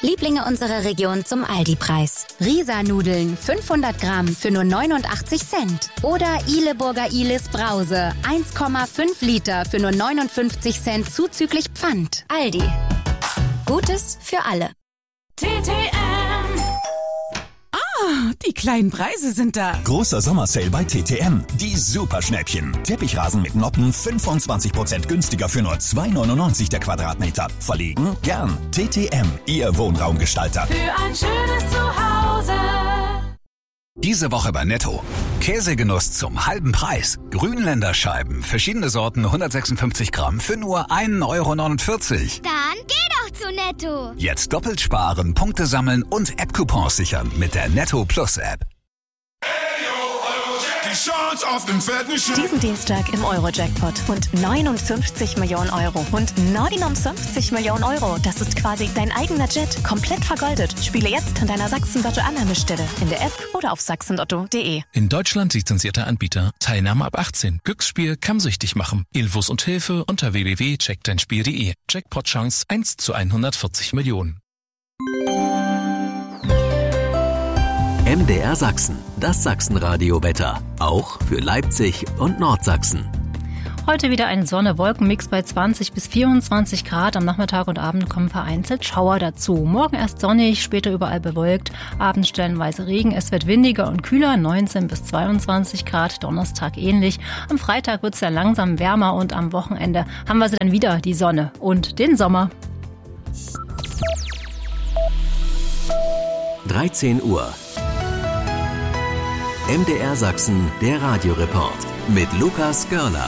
Lieblinge unserer Region zum Aldi-Preis. Risa-Nudeln 500 Gramm für nur 89 Cent. Oder Ihleburger Ihlis Brause 1,5 Liter für nur 59 Cent zuzüglich Pfand. Aldi. Gutes für alle. TTM. Die kleinen Preise sind da. Großer Sommersale bei TTM. Die Superschnäppchen. Teppichrasen mit Noppen 25% günstiger für nur 2,99 der Quadratmeter. Verlegen? Gern. TTM, Ihr Wohnraumgestalter. Für ein schönes Zuhause. Diese Woche bei Netto. Käsegenuss zum halben Preis. Grünländer Scheiben, verschiedene Sorten, 156 Gramm für nur 1,49 €. Dann geh doch zu Netto. Jetzt doppelt sparen, Punkte sammeln und App-Coupons sichern mit der Netto Plus App. Diesen Dienstag im Euro-Jackpot und 59 Millionen Euro und 59 Millionen Euro. Das ist quasi dein eigener Jet, komplett vergoldet. Spiele jetzt an deiner Sachsen-Lotto-Annahmestelle in der App oder auf sachsenlotto.de. In Deutschland lizenzierter Anbieter. Teilnahme ab 18. Glücksspiel kann süchtig machen. Infos und Hilfe unter www.checkdeinspiel.de. Jackpot-Chance 1 zu 140 Millionen. MDR Sachsen, das Sachsenradio-Wetter. Auch für Leipzig und Nordsachsen. Heute wieder ein Sonne-Wolken-Mix bei 20 bis 24 Grad. Am Nachmittag und Abend kommen vereinzelt Schauer dazu. Morgen erst sonnig, später überall bewölkt. Abends stellenweise Regen. Es wird windiger und kühler, 19 bis 22 Grad. Donnerstag ähnlich. Am Freitag wird es dann langsam wärmer und am Wochenende haben wir dann wieder die Sonne und den Sommer. 13 Uhr. MDR Sachsen, der Radioreport mit Lukas Görlach.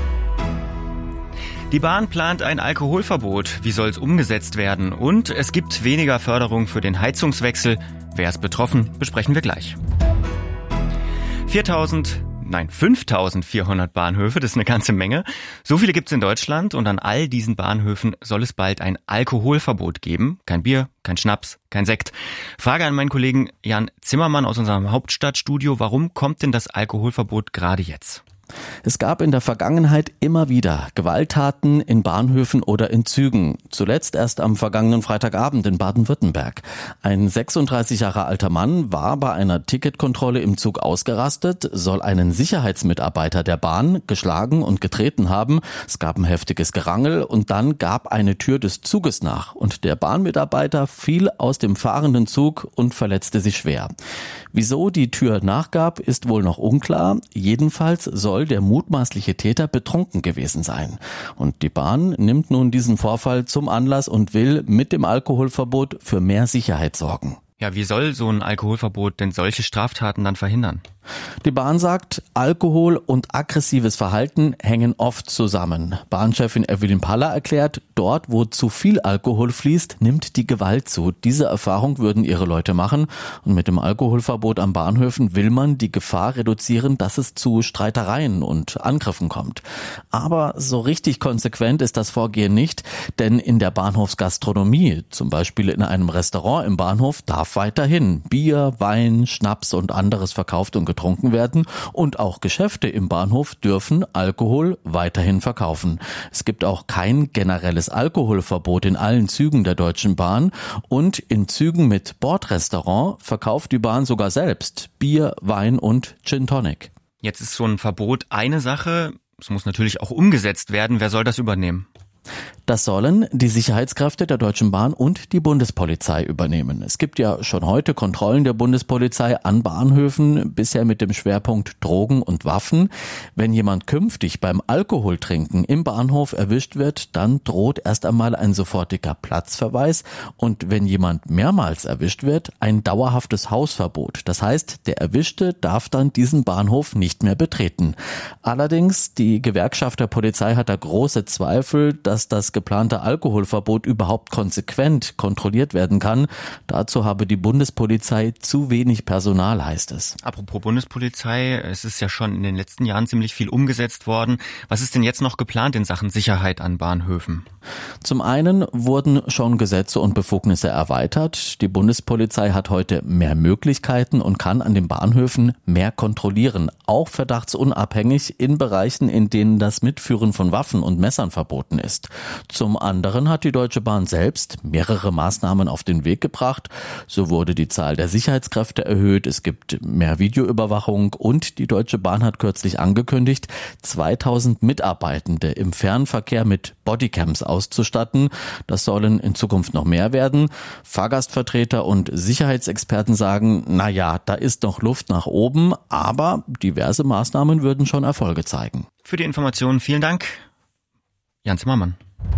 Die Bahn plant ein Alkoholverbot. Wie soll es umgesetzt werden? Und es gibt weniger Förderung für den Heizungswechsel. Wer ist betroffen? Besprechen wir gleich. 5.400 Bahnhöfe, das ist eine ganze Menge. So viele gibt's in Deutschland und an all diesen Bahnhöfen soll es bald ein Alkoholverbot geben. Kein Bier, kein Schnaps, kein Sekt. Frage an meinen Kollegen Jan Zimmermann aus unserem Hauptstadtstudio. Warum kommt denn das Alkoholverbot gerade jetzt? Es gab in der Vergangenheit immer wieder Gewalttaten in Bahnhöfen oder in Zügen. Zuletzt erst am vergangenen Freitagabend in Baden-Württemberg. Ein 36 Jahre alter Mann war bei einer Ticketkontrolle im Zug ausgerastet, soll einen Sicherheitsmitarbeiter der Bahn geschlagen und getreten haben. Es gab ein heftiges Gerangel und dann gab eine Tür des Zuges nach. Und der Bahnmitarbeiter fiel aus dem fahrenden Zug und verletzte sich schwer. Wieso die Tür nachgab, ist wohl noch unklar. Jedenfalls soll der mutmaßliche Täter betrunken gewesen sein. Und die Bahn nimmt nun diesen Vorfall zum Anlass und will mit dem Alkoholverbot für mehr Sicherheit sorgen. Ja, wie soll so ein Alkoholverbot denn solche Straftaten dann verhindern? Die Bahn sagt, Alkohol und aggressives Verhalten hängen oft zusammen. Bahnchefin Evelyn Paller erklärt, dort wo zu viel Alkohol fließt, nimmt die Gewalt zu. Diese Erfahrung würden ihre Leute machen. Und mit dem Alkoholverbot am Bahnhöfen will man die Gefahr reduzieren, dass es zu Streitereien und Angriffen kommt. Aber so richtig konsequent ist das Vorgehen nicht, denn in der Bahnhofsgastronomie, zum Beispiel in einem Restaurant im Bahnhof, darf weiterhin Bier, Wein, Schnaps und anderes verkauft und getrunken werden und auch Geschäfte im Bahnhof dürfen Alkohol weiterhin verkaufen. Es gibt auch kein generelles Alkoholverbot in allen Zügen der Deutschen Bahn und in Zügen mit Bordrestaurant verkauft die Bahn sogar selbst Bier, Wein und Gin Tonic. Jetzt ist so ein Verbot eine Sache, es muss natürlich auch umgesetzt werden. Wer soll das übernehmen? Das sollen die Sicherheitskräfte der Deutschen Bahn und die Bundespolizei übernehmen. Es gibt ja schon heute Kontrollen der Bundespolizei an Bahnhöfen, bisher mit dem Schwerpunkt Drogen und Waffen. Wenn jemand künftig beim Alkoholtrinken im Bahnhof erwischt wird, dann droht erst einmal ein sofortiger Platzverweis und wenn jemand mehrmals erwischt wird, ein dauerhaftes Hausverbot. Das heißt, der Erwischte darf dann diesen Bahnhof nicht mehr betreten. Allerdings, die Gewerkschaft der Polizei hat da große Zweifel, dass das geplante Alkoholverbot überhaupt konsequent kontrolliert werden kann. Dazu habe die Bundespolizei zu wenig Personal, heißt es. Apropos Bundespolizei, es ist ja schon in den letzten Jahren ziemlich viel umgesetzt worden. Was ist denn jetzt noch geplant in Sachen Sicherheit an Bahnhöfen? Zum einen wurden schon Gesetze und Befugnisse erweitert. Die Bundespolizei hat heute mehr Möglichkeiten und kann an den Bahnhöfen mehr kontrollieren, auch verdachtsunabhängig in Bereichen, in denen das Mitführen von Waffen und Messern verboten ist. ist. Zum anderen hat die Deutsche Bahn selbst mehrere Maßnahmen auf den Weg gebracht. So wurde die Zahl der Sicherheitskräfte erhöht, es gibt mehr Videoüberwachung und die Deutsche Bahn hat kürzlich angekündigt, 2000 Mitarbeitende im Fernverkehr mit Bodycams auszustatten. Das sollen in Zukunft noch mehr werden. Fahrgastvertreter und Sicherheitsexperten sagen, naja, da ist noch Luft nach oben, aber diverse Maßnahmen würden schon Erfolge zeigen. Für die Informationen vielen Dank, Jan Zimmermann.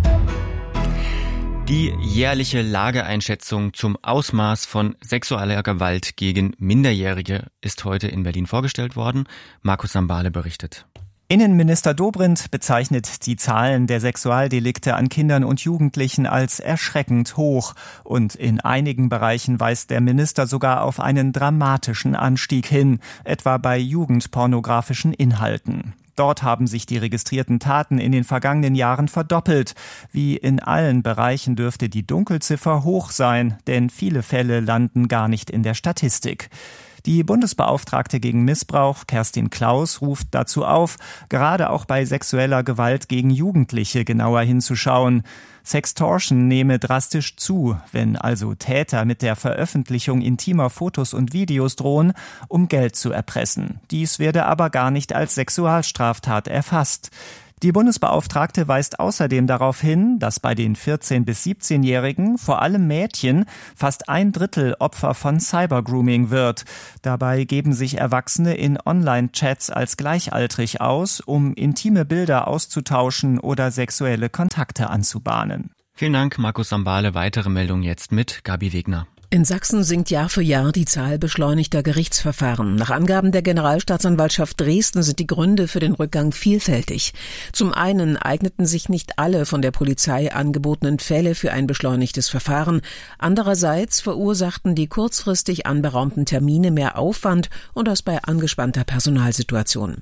Die jährliche Lageeinschätzung zum Ausmaß von sexueller Gewalt gegen Minderjährige ist heute in Berlin vorgestellt worden. Markus Sambale berichtet. Innenminister Dobrindt bezeichnet die Zahlen der Sexualdelikte an Kindern und Jugendlichen als erschreckend hoch. Und in einigen Bereichen weist der Minister sogar auf einen dramatischen Anstieg hin, etwa bei jugendpornografischen Inhalten. Dort haben sich die registrierten Taten in den vergangenen Jahren verdoppelt. Wie in allen Bereichen dürfte die Dunkelziffer hoch sein, denn viele Fälle landen gar nicht in der Statistik. Die Bundesbeauftragte gegen Missbrauch, Kerstin Klaus, ruft dazu auf, gerade auch bei sexueller Gewalt gegen Jugendliche genauer hinzuschauen. Sextortion nehme drastisch zu, wenn also Täter mit der Veröffentlichung intimer Fotos und Videos drohen, um Geld zu erpressen. Dies werde aber gar nicht als Sexualstraftat erfasst. Die Bundesbeauftragte weist außerdem darauf hin, dass bei den 14- bis 17-Jährigen, vor allem Mädchen, fast 1/3 Opfer von Cybergrooming wird. Dabei geben sich Erwachsene in Online-Chats als gleichaltrig aus, um intime Bilder auszutauschen oder sexuelle Kontakte anzubahnen. Vielen Dank, Markus Sambale. Weitere Meldungen jetzt mit Gabi Wegner. In Sachsen sinkt Jahr für Jahr die Zahl beschleunigter Gerichtsverfahren. Nach Angaben der Generalstaatsanwaltschaft Dresden sind die Gründe für den Rückgang vielfältig. Zum einen eigneten sich nicht alle von der Polizei angebotenen Fälle für ein beschleunigtes Verfahren. Andererseits verursachten die kurzfristig anberaumten Termine mehr Aufwand und das bei angespannter Personalsituation.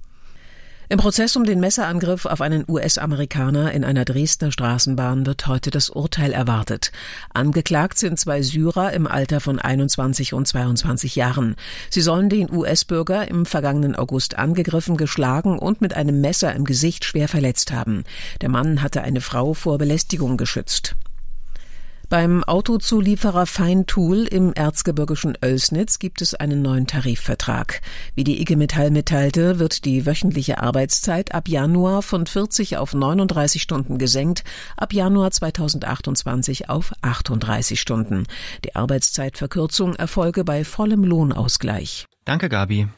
Im Prozess um den Messerangriff auf einen US-Amerikaner in einer Dresdner Straßenbahn wird heute das Urteil erwartet. Angeklagt sind 2 Syrer im Alter von 21 und 22 Jahren. Sie sollen den US-Bürger im vergangenen August angegriffen, geschlagen und mit einem Messer im Gesicht schwer verletzt haben. Der Mann hatte eine Frau vor Belästigung geschützt. Beim Autozulieferer Feintool im erzgebirgischen Oelsnitz gibt es einen neuen Tarifvertrag. Wie die IG Metall mitteilte, wird die wöchentliche Arbeitszeit ab Januar von 40 auf 39 Stunden gesenkt, ab Januar 2028 auf 38 Stunden. Die Arbeitszeitverkürzung erfolge bei vollem Lohnausgleich. Danke, Gabi.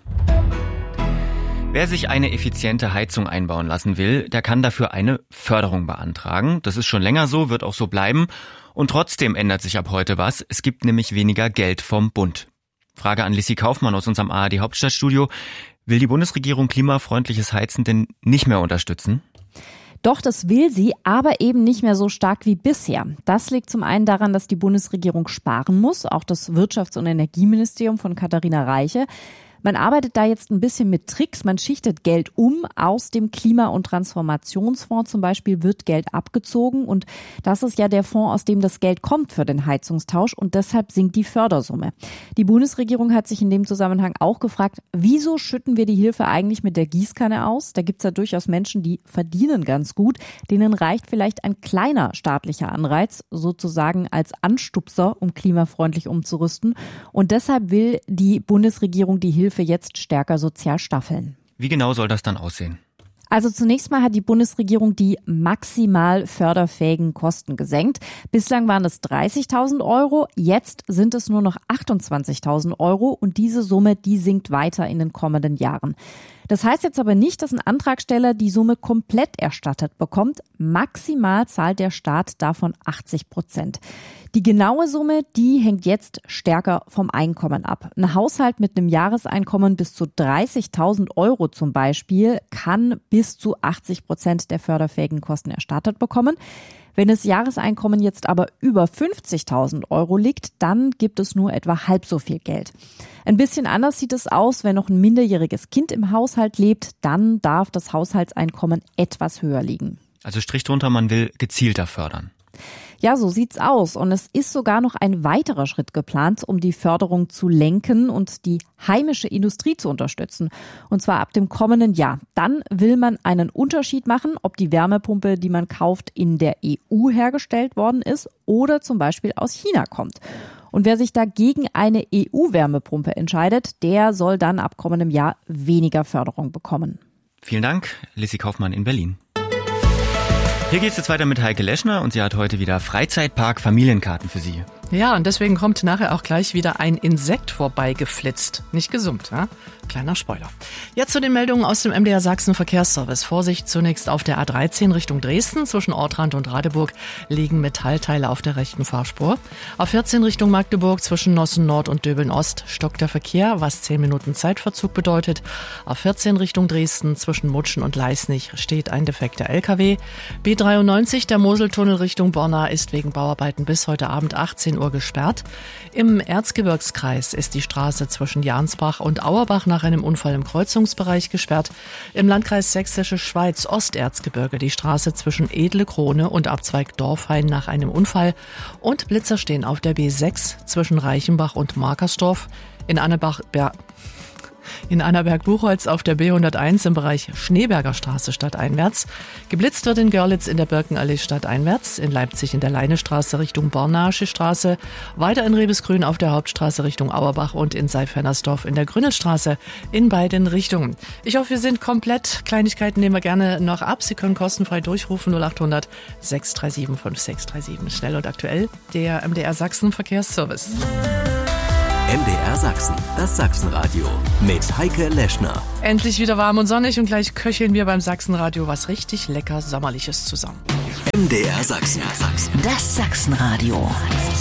Wer sich eine effiziente Heizung einbauen lassen will, der kann dafür eine Förderung beantragen. Das ist schon länger so, wird auch so bleiben. Und trotzdem ändert sich ab heute was. Es gibt nämlich weniger Geld vom Bund. Frage an Lissi Kaufmann aus unserem ARD Hauptstadtstudio. Will die Bundesregierung klimafreundliches Heizen denn nicht mehr unterstützen? Doch, das will sie, aber eben nicht mehr so stark wie bisher. Das liegt zum einen daran, dass die Bundesregierung sparen muss, auch das Wirtschafts- und Energieministerium von Katharina Reiche. Man arbeitet da jetzt ein bisschen mit Tricks. Man schichtet Geld um. Aus dem Klima- und Transformationsfonds zum Beispiel wird Geld abgezogen. Und das ist ja der Fonds, aus dem das Geld kommt für den Heizungstausch. Und deshalb sinkt die Fördersumme. Die Bundesregierung hat sich in dem Zusammenhang auch gefragt, wieso schütten wir die Hilfe eigentlich mit der Gießkanne aus? Da gibt's ja durchaus Menschen, die verdienen ganz gut. Denen reicht vielleicht ein kleiner staatlicher Anreiz, sozusagen als Anstupser, um klimafreundlich umzurüsten. Und deshalb will die Bundesregierung die Hilfe jetzt stärker sozial staffeln. Wie genau soll das dann aussehen? Also zunächst mal hat die Bundesregierung die maximal förderfähigen Kosten gesenkt. Bislang waren es 30.000 Euro, jetzt sind es nur noch 28.000 Euro und diese Summe, die sinkt weiter in den kommenden Jahren. Das heißt jetzt aber nicht, dass ein Antragsteller die Summe komplett erstattet bekommt. Maximal zahlt der Staat davon 80%. Die genaue Summe, die hängt jetzt stärker vom Einkommen ab. Ein Haushalt mit einem Jahreseinkommen bis zu 30.000 Euro zum Beispiel kann bis zu 80% der förderfähigen Kosten erstattet bekommen. Wenn das Jahreseinkommen jetzt aber über 50.000 Euro liegt, dann gibt es nur etwa halb so viel Geld. Ein bisschen anders sieht es aus, wenn noch ein minderjähriges Kind im Haushalt lebt, dann darf das Haushaltseinkommen etwas höher liegen. Also Strich drunter, man will gezielter fördern. Ja, so sieht's aus. Und es ist sogar noch ein weiterer Schritt geplant, um die Förderung zu lenken und die heimische Industrie zu unterstützen. Und zwar ab dem kommenden Jahr. Dann will man einen Unterschied machen, ob die Wärmepumpe, die man kauft, in der EU hergestellt worden ist oder zum Beispiel aus China kommt. Und wer sich dagegen eine EU-Wärmepumpe entscheidet, der soll dann ab kommendem Jahr weniger Förderung bekommen. Vielen Dank, Lissy Kaufmann in Berlin. Hier geht's jetzt weiter mit Heike Leschner und sie hat heute wieder Freizeitpark-Familienkarten für Sie. Ja, und deswegen kommt nachher auch gleich wieder ein Insekt vorbeigeflitzt. Nicht gesund, ja? Kleiner Spoiler. Jetzt zu den Meldungen aus dem MDR Sachsen Verkehrsservice. Vorsicht zunächst auf der A13 Richtung Dresden. Zwischen Ortrand und Radeburg liegen Metallteile auf der rechten Fahrspur. A14 Richtung Magdeburg zwischen Nossen Nord und Döbeln Ost stockt der Verkehr, was 10 Minuten Zeitverzug bedeutet. A14 Richtung Dresden zwischen Mutschen und Leisnig steht ein defekter LKW. B93, der Moseltunnel Richtung Borna, ist wegen Bauarbeiten bis heute Abend 18 Uhr gesperrt. Im Erzgebirgskreis ist die Straße zwischen Jansbach und Auerbach nach einem Unfall im Kreuzungsbereich gesperrt. Im Landkreis Sächsische Schweiz Osterzgebirge die Straße zwischen Edle Krone und Abzweig Dorfhain nach einem Unfall. Und Blitzer stehen auf der B6 zwischen Reichenbach und Markersdorf. In Annaberg-Buchholz auf der B101 im Bereich Schneeberger Straße stadteinwärts. Geblitzt wird in Görlitz in der Birkenallee stadteinwärts, in Leipzig in der Leinestraße Richtung Bornasche Straße, weiter in Rebesgrün auf der Hauptstraße Richtung Auerbach und in Seif-Hennersdorf in der Grünelstraße in beiden Richtungen. Ich hoffe, wir sind komplett. Kleinigkeiten nehmen wir gerne noch ab. Sie können kostenfrei durchrufen 0800 637 5637. Schnell und aktuell, der MDR Sachsen Verkehrsservice. MDR Sachsen, das Sachsenradio mit Heike Leschner. Endlich wieder warm und sonnig und gleich köcheln wir beim Sachsenradio was richtig lecker Sommerliches zusammen. MDR Sachsen, das Sachsenradio.